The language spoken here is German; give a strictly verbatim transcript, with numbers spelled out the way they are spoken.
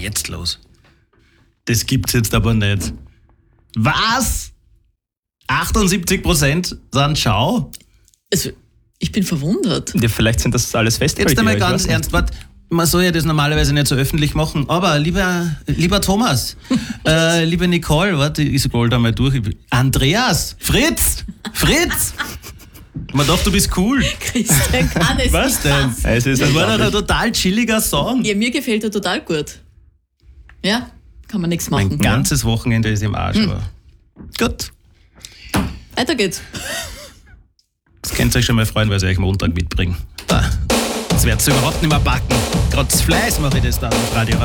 jetzt los? Das gibt's jetzt aber nicht. Was? achtundsiebzig Prozent sind Schau? Also, ich bin verwundert. Ja, vielleicht sind das alles Festqualifier. Jetzt einmal ganz ernst, warte. Man soll ja das normalerweise nicht so öffentlich machen, aber lieber, lieber Thomas, äh, liebe Nicole, warte, ich scroll da mal durch. Andreas, Fritz, Fritz! Man dachte, du bist cool. Christian kann es Was nicht denn? fassen. Es ist Das war doch ein unglaublich. total chilliger Song. Ja, mir gefällt er total gut. Ja, kann man nichts Mein machen. ganzes Wochenende ist im Arsch. Hm. Aber gut, Weiter geht's. das könnt ihr euch schon mal freuen, weil ich euch Montag mitbringe. Da. Das werdet ihr überhaupt nicht mehr backen. Gerade das Fleiß mache ich das dann auf Radio.